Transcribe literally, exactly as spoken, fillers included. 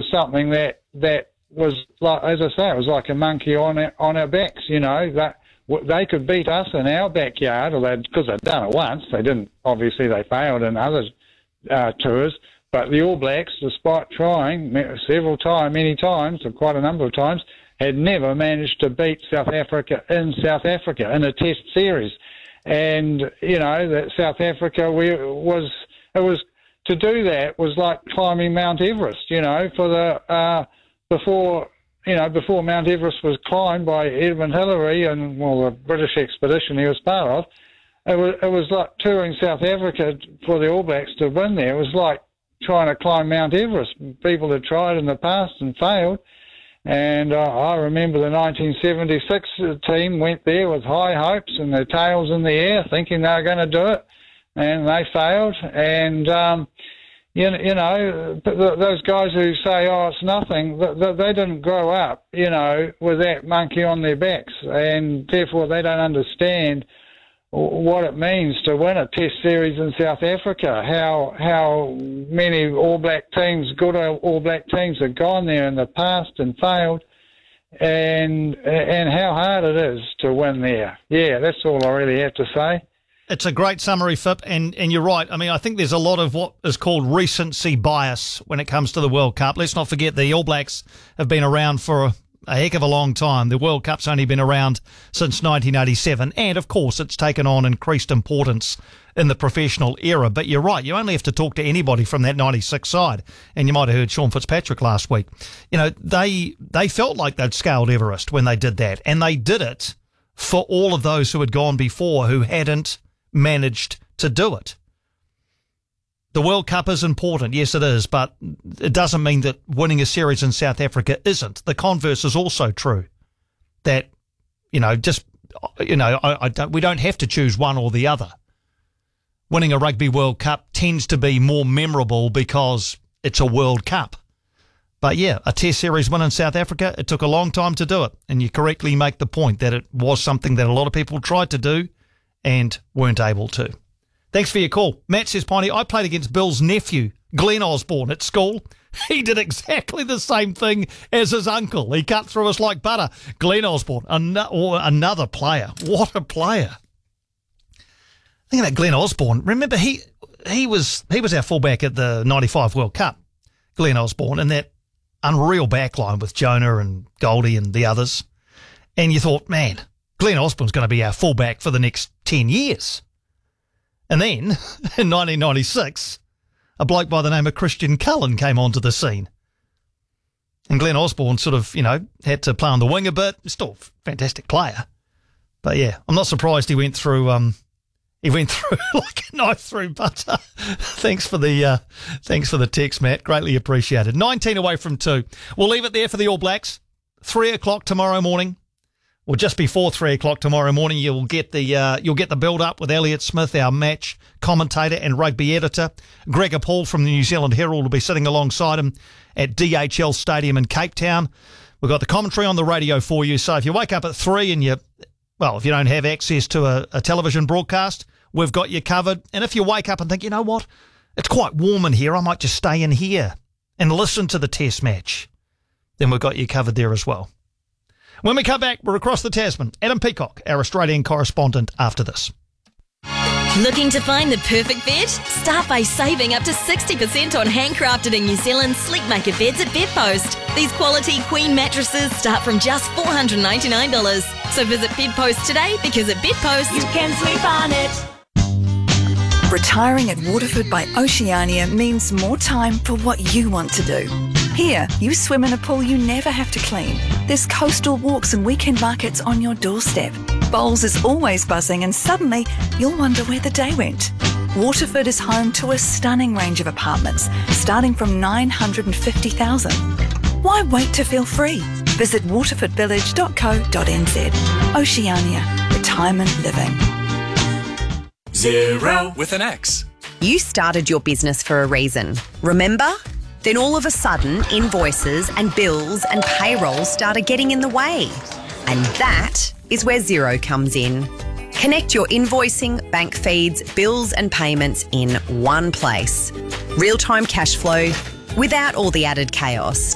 something that that was like, as I say, it was like a monkey on our, on our backs. You know, that they could beat us in our backyard, or because they'd done it once. They didn't. Obviously, they failed in other uh, tours. But the All Blacks, despite trying several times, many times, or quite a number of times, had never managed to beat South Africa in South Africa in a Test series. And you know that South Africa, we was it was to do that was like climbing Mount Everest. You know, for the uh, before you know before Mount Everest was climbed by Edmund Hillary and well the British expedition he was part of. It was it was like touring South Africa for the All Blacks to win there. It was like trying to climb Mount Everest. People had tried in the past and failed. And uh, I remember the nineteen seventy-six team went there with high hopes and their tails in the air, thinking they were going to do it, and they failed. And um, you, you know, those guys who say, "Oh, it's nothing," they didn't grow up, you know, with that monkey on their backs, and therefore they don't understand what it means to win a Test series in South Africa. How how many All Black teams, good All Black teams, have gone there in the past and failed, and and how hard it is to win there. Yeah, that's all I really have to say. It's a great summary, Fip, and, and you're right. I mean, I think there's a lot of what is called recency bias when it comes to the World Cup. Let's not forget the All Blacks have been around for a A heck of a long time. The World Cup's only been around since nineteen eighty-seven, and of course it's taken on increased importance in the professional era. But you're right, you only have to talk to anybody from that ninety-six side, and you might have heard Sean Fitzpatrick last week. You know, they they felt like they'd scaled Everest when they did that, and they did it for all of those who had gone before who hadn't managed to do it. The World Cup is important, yes it is, but it doesn't mean that winning a series in South Africa isn't. The converse is also true. That, you know, just, you know, I, I don't, we don't have to choose one or the other. Winning a Rugby World Cup tends to be more memorable because it's a World Cup. But yeah, a Test series win in South Africa, it took a long time to do it. And you correctly make the point that it was something that a lot of people tried to do and weren't able to. Thanks for your call. Matt says, Piney, I played against Bill's nephew, Glenn Osborne, at school. He did exactly the same thing as his uncle. He cut through us like butter. Glenn Osborne, an- or another player. What a player. Think about Glenn Osborne. Remember, he he was he was our fullback at the ninety-five World Cup, Glenn Osborne, and that unreal backline with Jonah and Goldie and the others. And you thought, man, Glenn Osborne's going to be our fullback for the next ten years. And then, in nineteen ninety-six, a bloke by the name of Christian Cullen came onto the scene. And Glenn Osborne sort of, you know, had to play on the wing a bit. Still a fantastic player. But yeah, I'm not surprised he went through, um, he went through like a knife through butter. Thanks for the, uh, thanks for the text, Matt. Greatly appreciated. nineteen away from two. We'll leave it there for the All Blacks. Three o'clock tomorrow morning. Well, just before three o'clock tomorrow morning, you'll get the uh, you'll get the build up with Elliot Smith, our match commentator and rugby editor. Gregor Paul from the New Zealand Herald will be sitting alongside him at D H L Stadium in Cape Town. We've got the commentary on the radio for you. So if you wake up at three and you, well, if you don't have access to a, a television broadcast, we've got you covered. And if you wake up and think, you know what, it's quite warm in here, I might just stay in here and listen to the Test match, then we've got you covered there as well. When we come back, we're across the Tasman. Adam Peacock, our Australian correspondent, after this. Looking to find the perfect bed? Start by saving up to sixty percent on handcrafted and New Zealand Sleepmaker beds at Bedpost. These quality queen mattresses start from just four hundred ninety-nine dollars. So visit Bedpost today, because at Bedpost, you can sleep on it. Retiring at Waterford by Oceania means more time for what you want to do. Here, you swim in a pool you never have to clean. There's coastal walks and weekend markets on your doorstep. Bowls is always buzzing, and suddenly you'll wonder where the day went. Waterford is home to a stunning range of apartments, starting from nine hundred fifty thousand dollars. Why wait to feel free? Visit waterford village dot co dot n z. Oceania. Retirement living. Zero with an X. You started your business for a reason, remember? Then all of a sudden, invoices and bills and payroll started getting in the way. And that is where Xero comes in. Connect your invoicing, bank feeds, bills and payments in one place. Real-time cash flow without all the added chaos.